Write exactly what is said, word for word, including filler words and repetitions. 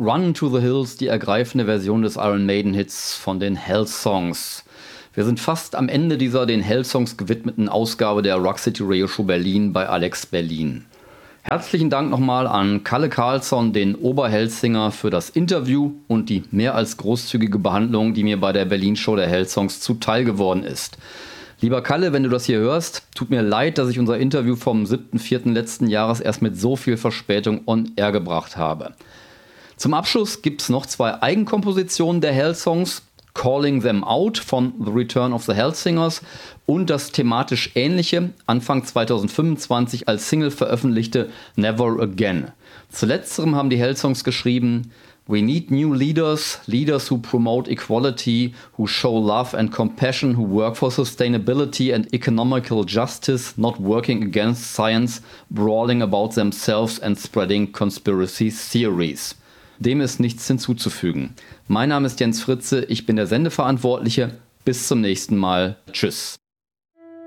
Run to the Hills, die ergreifende Version des Iron Maiden-Hits von den Hell-Songs. Wir sind fast am Ende dieser den Hell-Songs gewidmeten Ausgabe der Rock City Radio Show Berlin bei Alex Berlin. Herzlichen Dank nochmal an Kalle Karlsson, den Oberhellsinger, für das Interview und die mehr als großzügige Behandlung, die mir bei der Berlin-Show der Hell-Songs zuteil geworden ist. Lieber Kalle, wenn du das hier hörst, tut mir leid, dass ich unser Interview vom siebten vierten letzten Jahres erst mit so viel Verspätung on air gebracht habe. Zum Abschluss gibt es noch zwei Eigenkompositionen der Hell-Songs, Calling Them Out von The Return of the Hellsingers und das thematisch ähnliche, Anfang zweitausendfünfundzwanzig als Single veröffentlichte Never Again. Zu letzterem haben die Hell-Songs geschrieben: We need new leaders, leaders who promote equality, who show love and compassion, who work for sustainability and economical justice, not working against science, brawling about themselves and spreading conspiracy theories. Dem ist nichts hinzuzufügen. Mein Name ist Jens Fritze, ich bin der Sendeverantwortliche. Bis zum nächsten Mal. Tschüss.